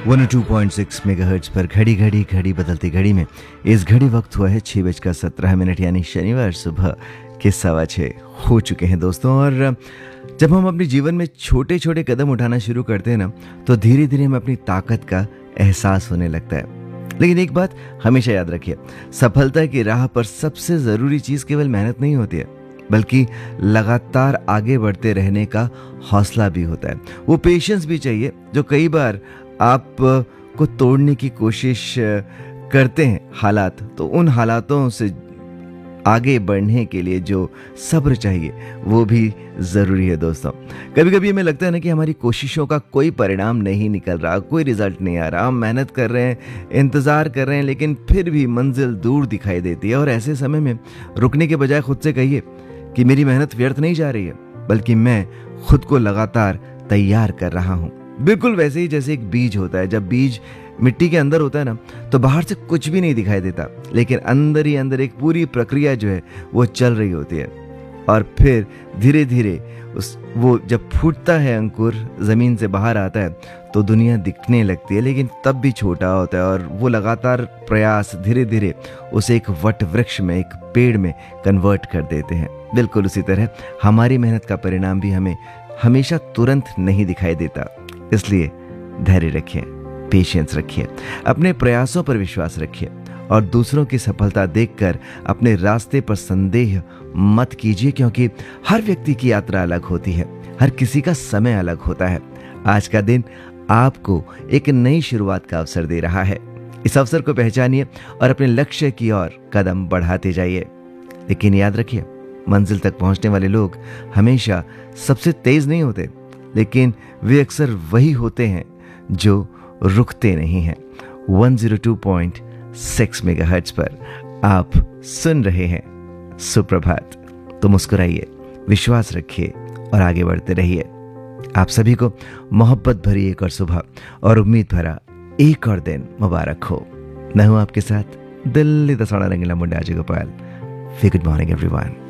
102.6 megahertz पर घड़ी बदलती घड़ी में इस घड़ी वक्त हुआ है 6:17 यानी शनिवार सुबह के 6:15 हो चुके हैं दोस्तों। और जब हम अपने जीवन में छोटे छोटे कदम उठाना शुरू करते हैं ना, तो धीरे धीरे हमें अपनी ताकत का एहसास होने लगता है। लेकिन एक बात हमेशा याद रखिए, सफलता की राह पर सबसे ज़रूरी चीज़ केवल मेहनत नहीं होती है, बल्कि लगातार आगे बढ़ते रहने का हौसला भी होता है। वो पेशेंस भी चाहिए जो कई बार आप को तोड़ने की कोशिश करते हैं हालात, तो उन हालातों से आगे बढ़ने के लिए जो सब्र चाहिए वो भी ज़रूरी है दोस्तों। कभी कभी हमें लगता है ना कि हमारी कोशिशों का कोई परिणाम नहीं निकल रहा, कोई रिजल्ट नहीं आ रहा, हम मेहनत कर रहे हैं, इंतज़ार कर रहे हैं, लेकिन फिर भी मंजिल दूर दिखाई देती है। और ऐसे समय में रुकने के बजाय खुद से कहिए कि मेरी मेहनत व्यर्थ नहीं जा रही है, बल्कि मैं खुद को लगातार तैयार कर रहा हूँ। बिल्कुल वैसे ही जैसे एक बीज होता है, जब बीज मिट्टी के अंदर होता है ना, तो बाहर से कुछ भी नहीं दिखाई देता, लेकिन अंदर ही अंदर एक पूरी प्रक्रिया जो है वो चल रही होती है। और फिर धीरे धीरे वो जब फूटता है, अंकुर ज़मीन से बाहर आता है, तो दुनिया दिखने लगती है, लेकिन तब भी छोटा होता है। और वो लगातार प्रयास धीरे धीरे उसे एक वट वृक्ष में, एक पेड़ में कन्वर्ट कर देते हैं। बिल्कुल उसी तरह हमारी मेहनत का परिणाम भी हमें हमेशा तुरंत नहीं दिखाई देता। इसलिए धैर्य रखिए, पेशेंस रखिए, अपने प्रयासों पर विश्वास रखिए और दूसरों की सफलता देखकर अपने रास्ते पर संदेह मत कीजिए, क्योंकि हर व्यक्ति की यात्रा अलग होती है, हर किसी का समय अलग होता है। आज का दिन आपको एक नई शुरुआत का अवसर दे रहा है। इस अवसर को पहचानिए और अपने लक्ष्य की ओर कदम बढ़ाते जाइए। लेकिन याद रखिए, मंजिल तक पहुंचने वाले लोग हमेशा सबसे तेज नहीं होते, लेकिन वे अक्सर वही होते हैं जो रुकते नहीं हैं। 102.6 मेगाहर्ट्ज पर आप सुन रहे हैं सुप्रभात। तो मुस्कुराइए, विश्वास रखिए और आगे बढ़ते रहिए। आप सभी को मोहब्बत भरी एक और सुबह और उम्मीद भरा एक और दिन मुबारक हो। मैं हूं आपके साथ दिल्ली दसवाड़ा रंगीला मुंडा Ajay Gopal. Good morning everyone.